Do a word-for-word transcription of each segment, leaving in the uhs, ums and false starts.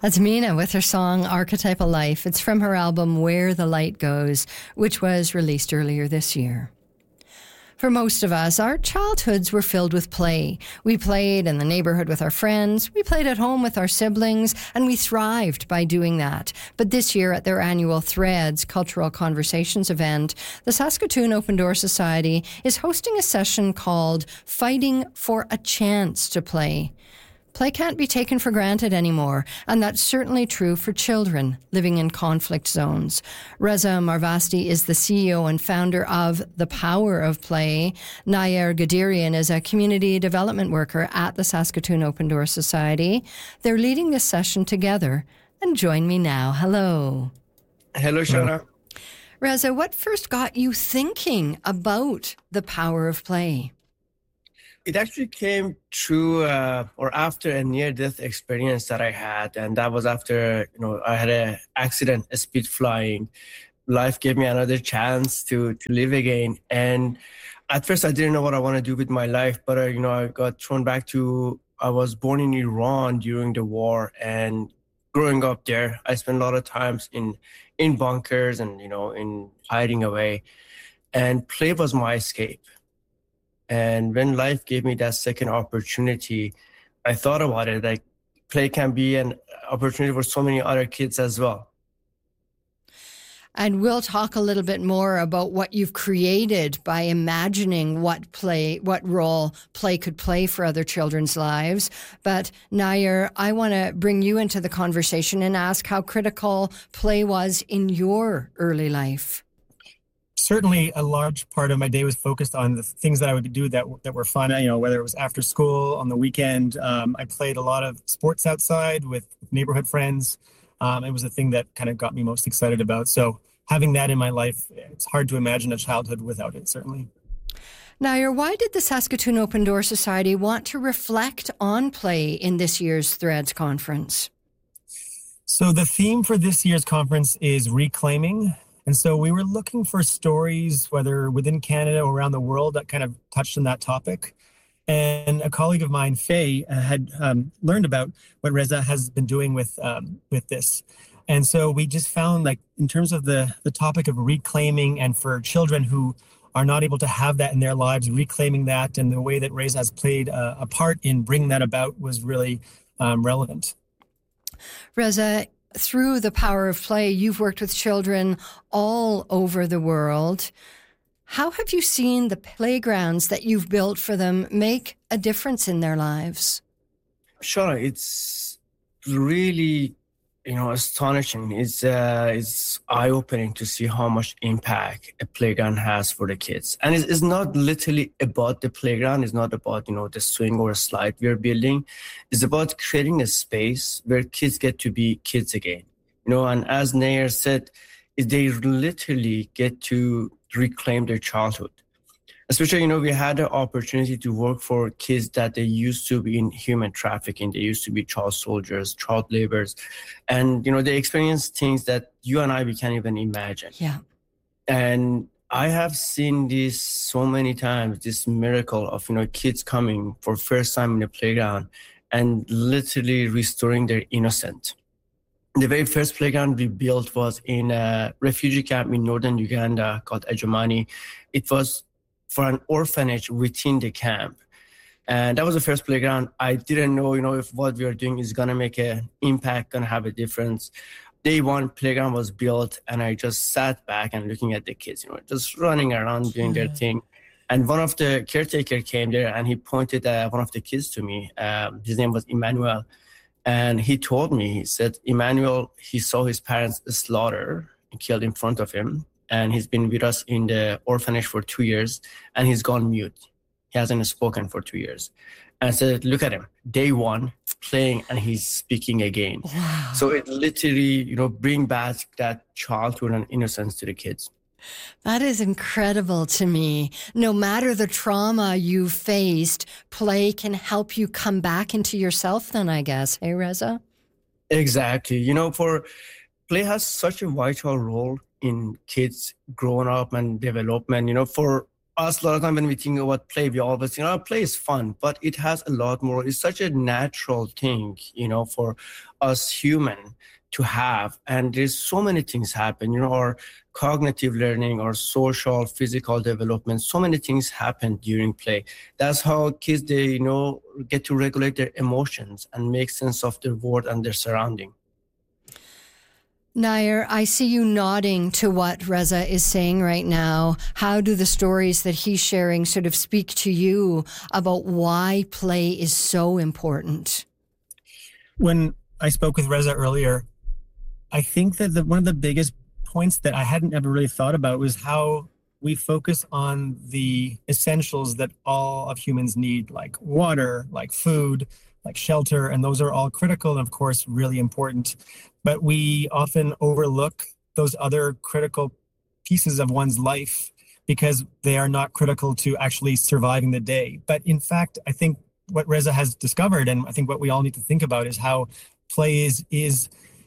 That's Mina with her song Archetypal Life. It's from her album Where the Light Goes, which was released earlier this year. For most of us, our childhoods were filled with play. We played in the neighborhood with our friends, we played at home with our siblings, and we thrived by doing that. But this year at their annual Threads Cultural Conversations event, the Saskatoon Open Door Society is hosting a session called Fighting for a Chance to Play. Play can't be taken for granted anymore, and that's certainly true for children living in conflict zones. Reza Marvasti is the C E O and founder of The Power of Play. Nayer Gadirian is a community development worker at the Saskatoon Open Door Society. They're leading this session together, and join me now. Hello. Hello, Shana. Reza, what first got you thinking about the power of play? It actually came through uh, or after a near-death experience that I had, and that was after you know I had an accident, a speed flying. Life gave me another chance to to live again, and at first I didn't know what I want to do with my life. But uh, you know, I got thrown back to I was born in Iran during the war, and growing up there, I spent a lot of times in in bunkers and you know in hiding away, and play was my escape. And when life gave me that second opportunity, I thought about it, like play can be an opportunity for so many other kids as well. And we'll talk a little bit more about what you've created by imagining what play, what role play could play for other children's lives. But Nayer, I want to bring you into the conversation and ask how critical play was in your early life. Certainly a large part of my day was focused on the things that I would do that that were fun, you know, whether it was after school, on the weekend. Um, I played a lot of sports outside with neighborhood friends. Um, it was a thing that kind of got me most excited about. So having that in my life, it's hard to imagine a childhood without it, certainly. Nayer, why did the Saskatoon Open Door Society want to reflect on play in this year's Threads conference? So the theme for this year's conference is reclaiming. And so we were looking for stories, whether within Canada or around the world, that kind of touched on that topic. And a colleague of mine, Faye, uh, had um, learned about what Reza has been doing with um, with this. And so we just found, like, in terms of the, the topic of reclaiming, and for children who are not able to have that in their lives, reclaiming that, and the way that Reza has played a, a part in bringing that about was really um, relevant. Reza, through the power of play, you've worked with children all over the world. How have you seen the playgrounds that you've built for them make a difference in their lives? Sure, it's really, you know, astonishing. It's uh, it's eye-opening to see how much impact a playground has for the kids. And it's, it's not literally about the playground. It's not about, you know, the swing or slide we're building. It's about creating a space where kids get to be kids again. You know, and as Nayer said, they literally get to reclaim their childhood. Especially, you know, we had the opportunity to work for kids that they used to be in human trafficking. They used to be child soldiers, child laborers. And, you know, they experience things that you and I, we can't even imagine. Yeah. And I have seen this so many times, this miracle of, you know, kids coming for first time in the playground and literally restoring their innocence. The very first playground we built was in a refugee camp in northern Uganda called Ejimani. It was for an orphanage within the camp. And that was the first playground. I didn't know, you know, if what we are doing is going to make an impact, going to have a difference. Day one, playground was built, and I just sat back and looking at the kids, you know, just running around, doing their thing. And one of the caretaker came there, and he pointed uh, one of the kids to me. Um, his name was Emmanuel. And he told me, he said, Emmanuel, he saw his parents slaughter and killed in front of him. And he's been with us in the orphanage for two years, and he's gone mute. He hasn't spoken for two years. And I said, look at him, day one, playing, and he's speaking again. Wow. So it literally, you know, bring back that childhood and innocence to the kids. That is incredible to me. No matter the trauma you've faced, play can help you come back into yourself then, I guess. Hey, Reza? Exactly. You know, for play has such a vital role in kids growing up and development. You know, for us, a lot of time when we think about play, we always think, oh, play is fun, but it has a lot more. It's such a natural thing, you know, for us human to have. And there's so many things happen, you know, our cognitive learning, our social, physical development, so many things happen during play. That's how kids, they, you know, get to regulate their emotions and make sense of their world and their surrounding. Nair, I see you nodding to what Reza is saying right now. How do the stories that he's sharing sort of speak to you about why play is so important? When I spoke with Reza earlier, I think that the, one of the biggest points that I hadn't ever really thought about was how we focus on the essentials that all of humans need, like water, like food, like shelter, and those are all critical and, of course, really important. But we often overlook those other critical pieces of one's life because they are not critical to actually surviving the day. But in fact, I think what Reza has discovered, and I think what we all need to think about, is how play is is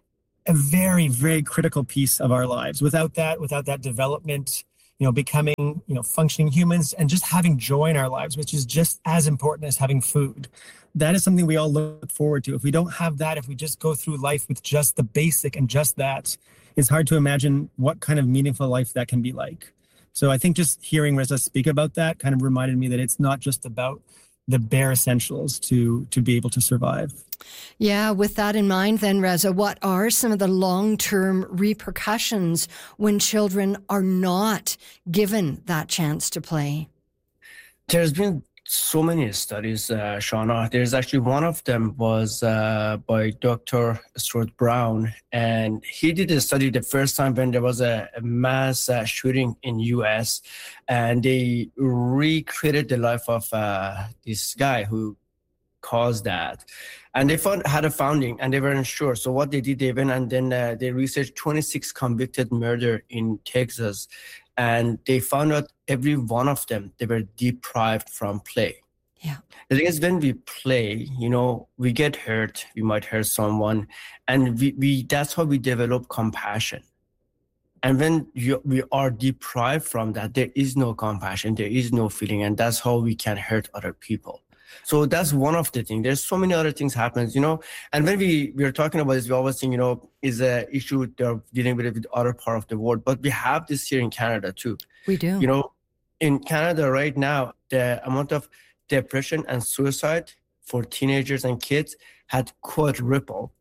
a very, very critical piece of our lives. Without that, without that development, you know, becoming, you know, functioning humans and just having joy in our lives, which is just as important as having food. That is something we all look forward to. If we don't have that, if we just go through life with just the basic and just that, it's hard to imagine what kind of meaningful life that can be like. So I think just hearing Reza speak about that kind of reminded me that it's not just about the bare essentials to to be able to survive. Yeah, with that in mind then, Reza, what are some of the long-term repercussions when children are not given that chance to play? There's been so many studies, uh, Shauna. There's actually one of them was uh, by Doctor Stuart Brown, and he did a study the first time when there was a, a mass uh, shooting in U S, and they recreated the life of uh, this guy who caused that. And they found, had a founding, and they weren't sure. So what they did, they went and then uh, they researched twenty-six convicted murder in Texas. And they found out every one of them, they were deprived from play. Yeah. The thing is, when we play, you know, we get hurt, we might hurt someone, and we, we that's how we develop compassion. And when you, we are deprived from that, there is no compassion, there is no feeling, and that's how we can hurt other people. So that's one of the things. There's so many other things happens, you know. And when we, we are talking about this, we always think, you know, is an issue they're dealing with it with other part of the world. But we have this here in Canada too. We do. You know, in Canada right now, the amount of depression and suicide for teenagers and kids had quadrupled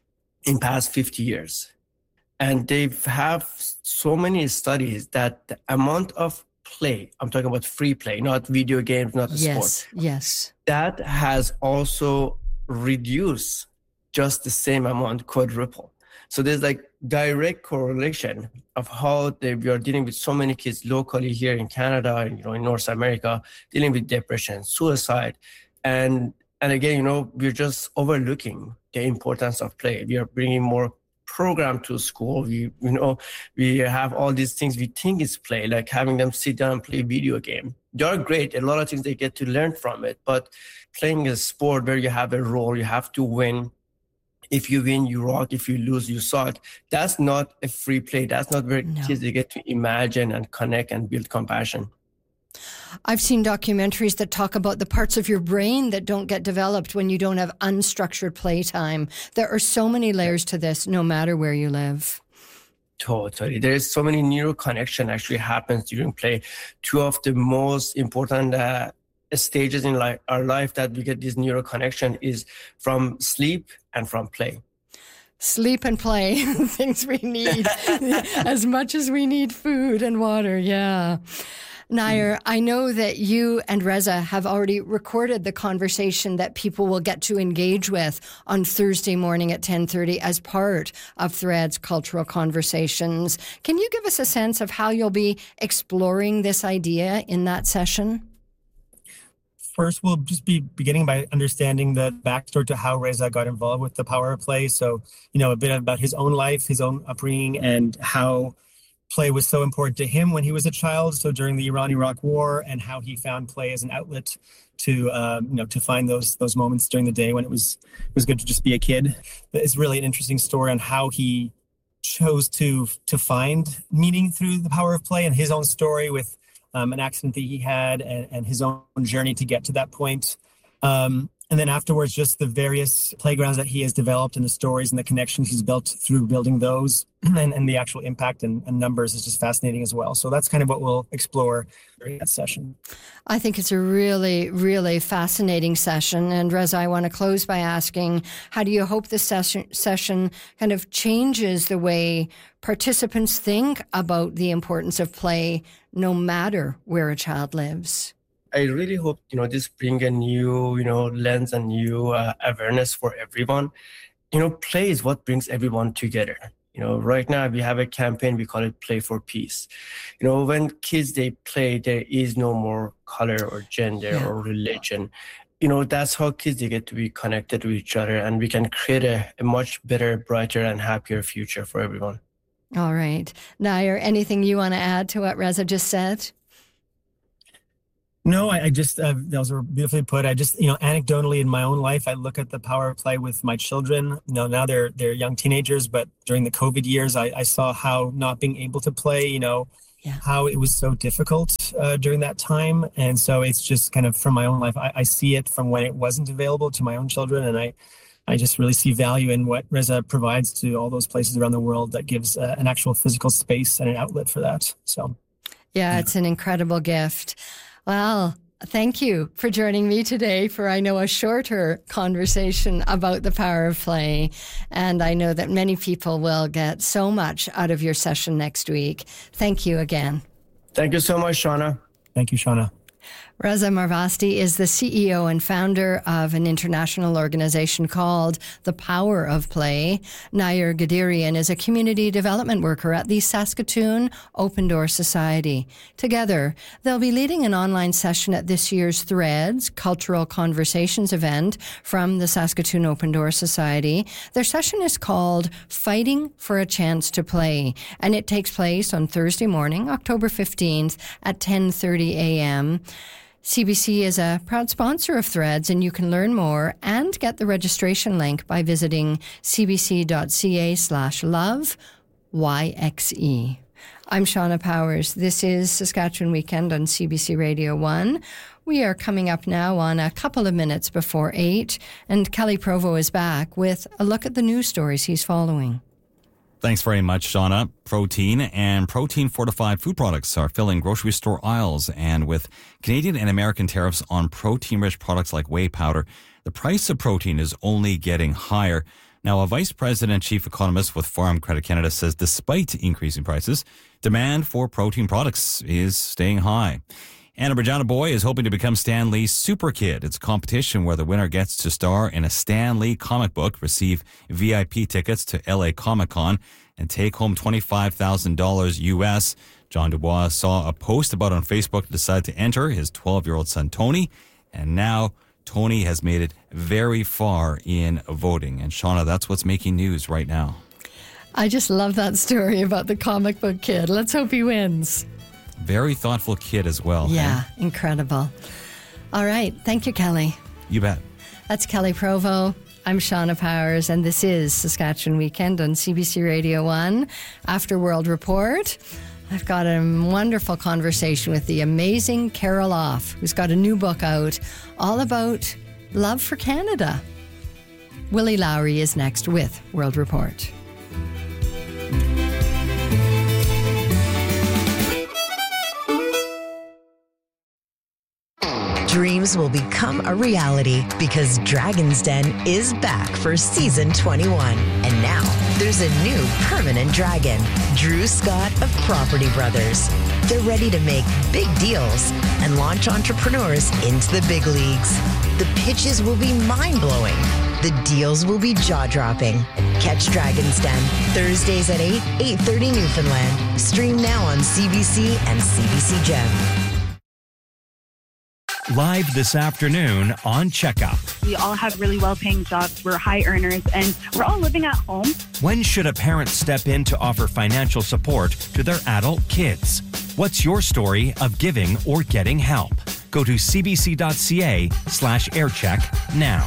in past fifty years. And they have so many studies that the amount of play, I'm talking about free play, not video games, not the yes, sport. Yes, that has also reduced just the same amount, quadruple. So there's like direct correlation of how they, we are dealing with so many kids locally here in Canada and, you know, in North America, dealing with depression, suicide. And, and again, you know, we're just overlooking the importance of play. We are bringing more program to school. We, you know, we have all these things we think is play, like having them sit down and play video game. They are great. A lot of things they get to learn from it, but playing a sport where you have a role, you have to win. If you win, you rock. If you lose, you suck. That's not a free play. That's not where no. kids they get to imagine and connect and build compassion. I've seen documentaries that talk about the parts of your brain that don't get developed when you don't have unstructured playtime. There are so many layers to this, no matter where you live. Totally. There's so many neural connection actually happens during play. Two of the most important uh, stages in life, our life that we get this neural connection is from sleep and from play. Sleep and play, things we need as much as we need food and water. Yeah. Nair, I know that you and Reza have already recorded the conversation that people will get to engage with on Thursday morning at ten thirty as part of Threads Cultural Conversations. Can you give us a sense of how you'll be exploring this idea in that session? First, we'll just be beginning by understanding the backstory to how Reza got involved with the power of play. So, you know, a bit about his own life, his own upbringing, and how play was so important to him when he was a child. So during the Iran-Iraq War, and how he found play as an outlet to, um, you know, to find those those moments during the day when it was it was good to just be a kid. It's really an interesting story on how he chose to to find meaning through the power of play, and his own story with um, an accident that he had and, and his own journey to get to that point. Um, and then afterwards, just the various playgrounds that he has developed and the stories and the connections he's built through building those and, and the actual impact and, and numbers is just fascinating as well. So that's kind of what we'll explore during that session. I think it's a really, really fascinating session. And Reza, I want to close by asking, how do you hope this session, session kind of changes the way participants think about the importance of play, no matter where a child lives? I really hope, you know, this bring a new, you know, lens and new uh, awareness for everyone. You know, play is what brings everyone together. You know, right now we have a campaign, we call it Play for Peace. You know, when kids, they play, there is no more color or gender yeah. or religion. You know, that's how kids, they get to be connected to each other, and we can create a, a much better, brighter and happier future for everyone. All right. Nair, anything you want to add to what Reza just said? No, I, I just, uh, those were beautifully put. I just, you know, anecdotally in my own life, I look at the power of play with my children. You know, now they're, they're young teenagers, but during the COVID years, I, I saw how not being able to play, you know, yeah. how it was so difficult uh, during that time. And so it's just kind of from my own life, I, I see it from when it wasn't available to my own children. And I, I just really see value in what Reza provides to all those places around the world that gives uh, an actual physical space and an outlet for that. So, yeah, yeah. It's an incredible gift. Well, thank you for joining me today for, I know, a shorter conversation about the power of play. And I know that many people will get so much out of your session next week. Thank you again. Thank you so much, Shauna. Thank you, Shauna. Reza Marvasti is the C E O and founder of an international organization called The Power of Play. Nair Gadirian is a community development worker at the Saskatoon Open Door Society. Together, they'll be leading an online session at this year's Threads Cultural Conversations event from the Saskatoon Open Door Society. Their session is called Fighting for a Chance to Play, and it takes place on Thursday morning, October fifteenth at ten thirty a.m. C B C is a proud sponsor of Threads, and you can learn more and get the registration link by visiting cbc.ca slash love YXE. I'm Shauna Powers. This is Saskatchewan Weekend on C B C Radio one. We are coming up now on a couple of minutes before eight, and Kelly Provo is back with a look at the news stories he's following. Thanks very much, Shauna. Protein and protein-fortified food products are filling grocery store aisles, and with Canadian and American tariffs on protein-rich products like whey powder, the price of protein is only getting higher. Now, a vice president and chief economist with Farm Credit Canada says despite increasing prices, demand for protein products is staying high. And a Regina boy is hoping to become Stan Lee's Super Kid. It's a competition where the winner gets to star in a Stan Lee comic book, receive V I P tickets to L A Comic Con, and take home twenty-five thousand dollars U S. John Dubois saw a post about it on Facebook to decide to enter his twelve-year-old son, Tony. And now Tony has made it very far in voting. And Shauna, that's what's making news right now. I just love that story about the comic book kid. Let's hope he wins. Very thoughtful kid as well. Yeah, hey? Incredible. All right. Thank you, Kelly. You bet. That's Kelly Provo. I'm Shauna Powers, and this is Saskatchewan Weekend on C B C Radio one. After World Report, I've got a wonderful conversation with the amazing Carol Off, who's got a new book out all about love for Canada. Willie Lowry is next with World Report. Dreams will become a reality because Dragon's Den is back for season twenty-one. And now there's a new permanent dragon, Drew Scott of Property Brothers. They're ready to make big deals and launch entrepreneurs into the big leagues. The pitches will be mind-blowing. The deals will be jaw-dropping. Catch Dragon's Den Thursdays at eight, eight thirty Newfoundland. Stream now on C B C and C B C Gem. Live this afternoon on Checkup. We all have really well-paying jobs. We're high earners, and we're all living at home. When should a parent step in to offer financial support to their adult kids? What's your story of giving or getting help? Go to cbc.ca slash aircheck now.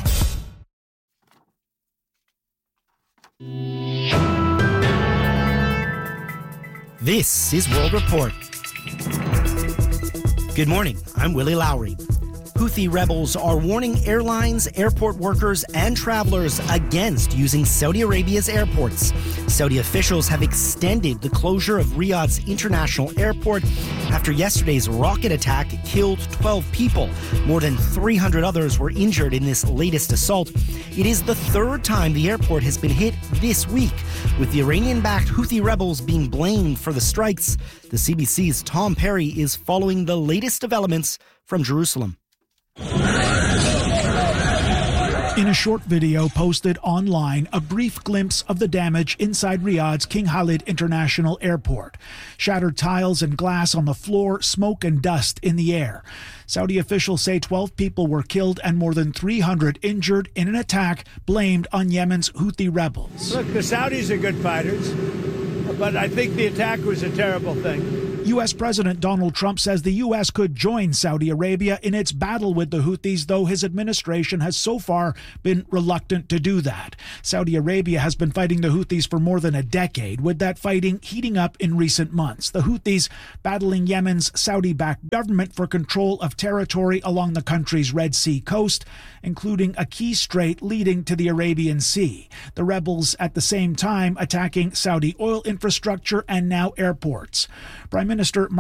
This is World Report. Good morning, I'm Willie Lowry. Houthi rebels are warning airlines, airport workers, and travelers against using Saudi Arabia's airports. Saudi officials have extended the closure of Riyadh's international airport after yesterday's rocket attack killed twelve people. More than three hundred others were injured in this latest assault. It is the third time the airport has been hit this week, with the Iranian-backed Houthi rebels being blamed for the strikes. The C B C's Tom Perry is following the latest developments from Jerusalem. In a short video posted online, a brief glimpse of the damage inside Riyadh's King Khalid International Airport. Shattered tiles and glass on the floor, smoke and dust in the air. Saudi officials say twelve people were killed and more than three hundred injured in an attack blamed on Yemen's Houthi rebels. Look, the Saudis are good fighters, but I think the attack was a terrible thing. U S. President Donald Trump says the U S could join Saudi Arabia in its battle with the Houthis, though his administration has so far been reluctant to do that. Saudi Arabia has been fighting the Houthis for more than a decade, with that fighting heating up in recent months. The Houthis battling Yemen's Saudi-backed government for control of territory along the country's Red Sea coast, including a key strait leading to the Arabian Sea. The rebels at the same time attacking Saudi oil infrastructure and now airports. Prime Minister